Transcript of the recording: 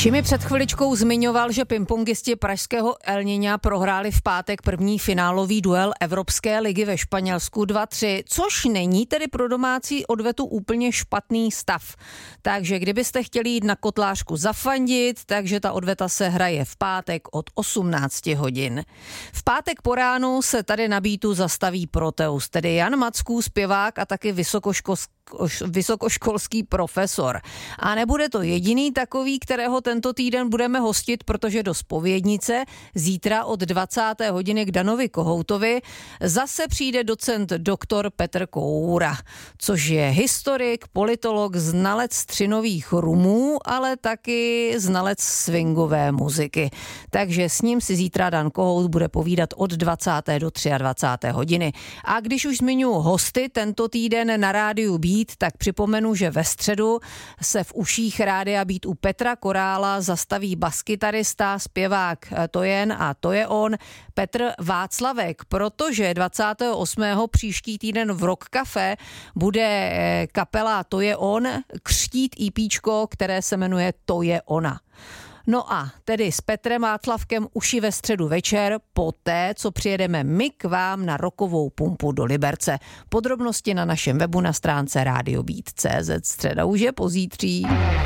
Šimi před chviličkou zmiňoval, že pingpongisti pražského El Niña prohráli v pátek první finálový duel Evropské ligy ve Španělsku 2-3, což není tedy pro domácí odvetu úplně špatný stav. Takže kdybyste chtěli jít na Kotlářku zafandit, takže ta odveta se hraje v pátek od 18 hodin. V pátek po ránu se tady na Beatu zastaví Proteus, tedy Jan Macků, zpěvák a taky vysokoškolský profesor. A nebude to jediný takový, kterého tento týden budeme hostit, protože do Zpovědnice zítra od 20. hodiny k Danovi Kohoutovi zase přijde docent doktor Petr Koura, což je historik, politolog, znalec střinových rumů, ale taky znalec swingové muziky. Takže s ním si zítra Dan Kohout bude povídat od 20. do 23. hodiny. A když už zmiňuji hosty tento týden na rádiu Beat, tak připomenu, že ve středu se v uších rádia Beat u Petra Korála zastaví baskytarista, zpěvák To jen a to je on, Petr Václavek, protože 28. příští týden v Rock Café bude kapela To je on křtít EPčko, které se jmenuje To je ona. No a tedy s Petrem Václavkem uši ve středu večer, poté, co přijedeme my k vám na rockovou pumpu do Liberce. Podrobnosti na našem webu na stránce radiobeat.cz. Středa už je pozítří.